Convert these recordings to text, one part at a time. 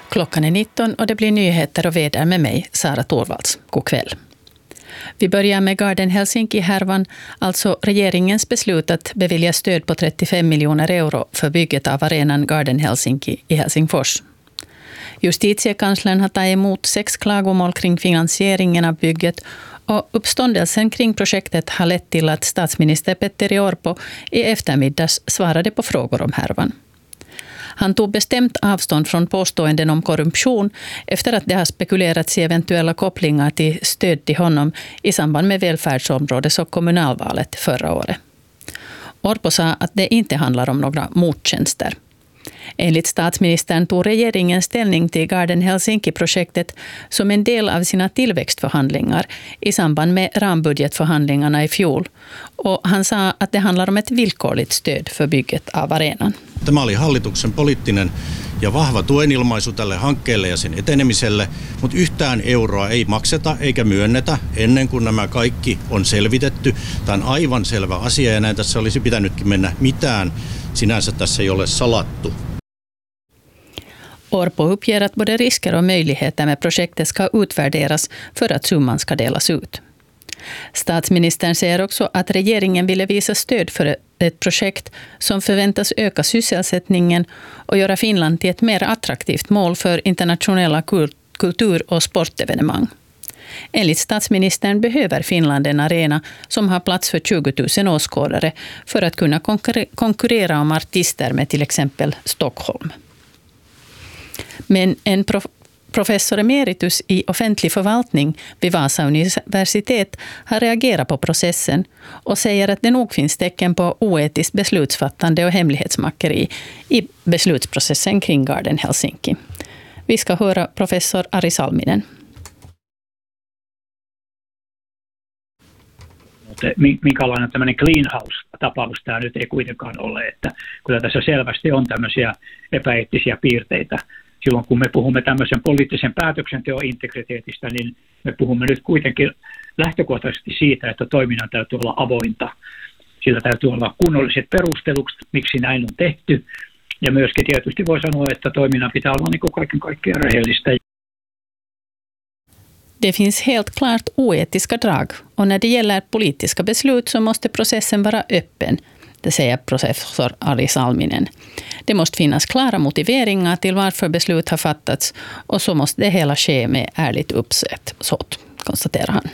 Klockan är 19 och det blir nyheter och väder med mig, Sara Torvalds. God kväll. Vi börjar med Garden Helsinki-härvan, alltså regeringens beslut att bevilja stöd på 35 miljoner euro för bygget av arenan Garden Helsinki i Helsingfors. Justitiekanslern har tagit emot 6 klagomål kring finansieringen av bygget och uppståndelsen kring projektet har lett till att statsminister Petteri Orpo i eftermiddags svarade på frågor om härvan. Han tog bestämt avstånd från påståenden om korruption efter att det har spekulerats i eventuella kopplingar till stöd till honom i samband med välfärdsområdes- och kommunalvalet förra året. Orpo sa att det inte handlar om några mottjänster. Enligt statsministern tog regeringen ställning till Garden Helsinki-projektet som en del av sina tillväxtförhandlingar i samband med rambudgetförhandlingarna i fjol. Och han sa att det handlar om ett villkorligt stöd för bygget av arenan. Tämä oli hallituksen poliittinen ja vahva tuenilmaisu tälle hankkeelle ja sen etenemiselle, mutta yhtään euroa ei makseta eikä myönnetä ennen kuin nämä kaikki on selvitetty. Tämä on aivan selvä asia ja näin tässä olisi pitänytkin mennä. Mitään sinänsä tässä ei ole salattu. Orpo uppger att både risker och möjligheter med projektet ska utvärderas för att summan ska delas ut. Statsministern säger också att regeringen ville visa stöd för ett projekt som förväntas öka sysselsättningen och göra Finland till ett mer attraktivt mål för internationella kultur- och sportevenemang. Enligt statsministern behöver Finland en arena som har plats för 20 000 åskådare för att kunna konkurrera om artister med till exempel Stockholm. Men en professor emeritus i offentlig förvaltning vid Vasa universitet har reagerat på processen och säger att det nog finns tecken på oetiskt beslutsfattande och hemlighetsmakeri i beslutsprocessen kring Garden Helsinki. Vi ska höra professor Ari Salminen. Minkälainen tämmöinen clean house-tapaus tämä nyt ei kuitenkaan ole, että kyllä tässä selvästi on tämmöisiä epäeettisiä piirteitä. Silloin kun me puhumme tämmöisen poliittisen päätöksenteon integriteetistä, niin me puhumme nyt kuitenkin lähtökohtaisesti siitä, että toiminnan täytyy olla avointa. Sillä täytyy olla kunnolliset perustelut, miksi näin on tehty. Ja myöskin tietysti voi sanoa, että toiminnan pitää olla niin kuin kaiken kaikkiaan rehellistä. Det finns helt klart oetiska drag och när det gäller politiska beslut så måste processen vara öppen, det säger professor Ari Salminen. Det måste finnas klara motiveringar till varför beslut har fattats och så måste det hela ske med ärligt uppsåt, konstaterar han.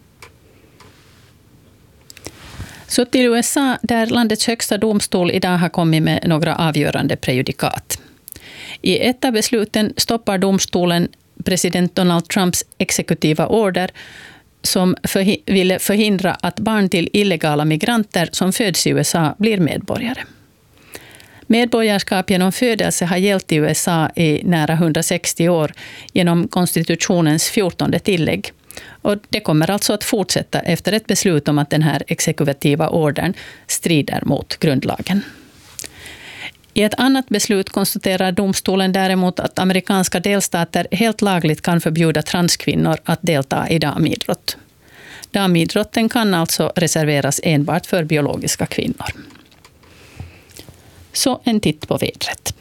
Så till USA där landets högsta domstol idag har kommit med några avgörande prejudikat. I ett av besluten stoppar domstolen president Donald Trumps exekutiva order som ville förhindra att barn till illegala migranter som föds i USA blir medborgare. Medborgarskap genom födelse har gällt i USA i nära 160 år genom konstitutionens 14:e tillägg. Och det kommer alltså att fortsätta efter ett beslut om att den här exekutiva ordern strider mot grundlagen. I ett annat beslut konstaterar domstolen däremot att amerikanska delstater helt lagligt kan förbjuda transkvinnor att delta i damidrott. Damidrotten kan alltså reserveras enbart för biologiska kvinnor. Så en titt på vädret.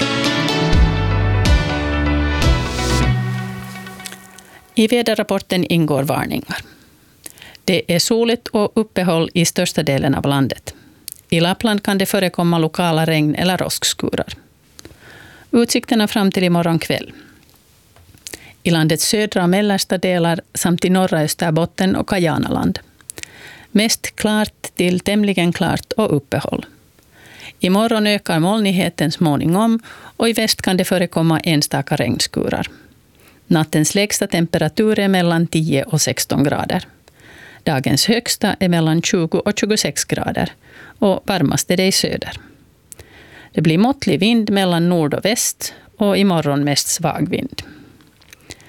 I väderrapporten ingår varningar. Det är soligt och uppehåll i största delen av landet. I Lappland kan det förekomma lokala regn- eller åskskurar. Utsikterna fram till imorgon kväll. I landets södra och mellersta delar samt i norra Österbotten och Kajanaland. Mest klart till tämligen klart och uppehåll. Imorgon ökar molnigheten småningom och i väst kan det förekomma enstaka regnskurar. Nattens lägsta temperatur är mellan 10 och 16 grader. Dagens högsta är mellan 20 och 26 grader och varmast är det i söder. Det blir måttlig vind mellan nord och väst och imorgon mest svag vind.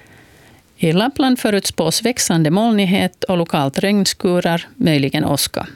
I Lappland förutspås växande molnighet och lokalt regnskurar, möjligen åska.